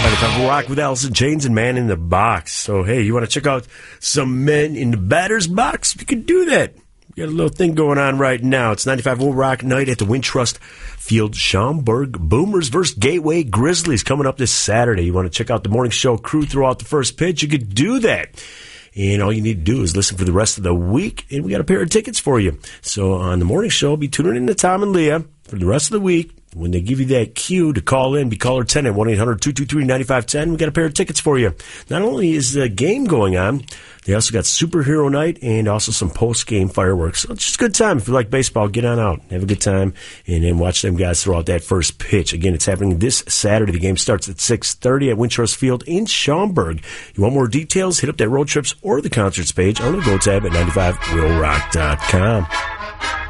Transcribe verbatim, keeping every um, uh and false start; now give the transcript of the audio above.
ninety-five Rock with Alice in Chains and Man in the Box. So, hey, you want to check out some Men in the Batter's Box? You can do that. We got a little thing going on right now. It's ninety-five Will Rock night at the Wintrust Field. Schaumburg Boomers versus Gateway Grizzlies coming up this Saturday. You want to check out the morning show crew throughout the first pitch? You could do that. And all you need to do is listen for the rest of the week, and we got a pair of tickets for you. So on the morning show, be tuning in to Tom and Leah for the rest of the week. When they give you that cue to call in, be caller ten at one eight hundred two two three nine five one zero. We got a pair of tickets for you. Not only is the game going on, they also got Superhero Night and also some post-game fireworks. So it's just a good time. If you like baseball, get on out. Have a good time and then watch them guys throw out that first pitch. Again, it's happening this Saturday. The game starts at six thirty at Wintrust Field in Schaumburg. You want more details? Hit up that road trips or the concerts page on the Go tab at ninety-five will rock dot com.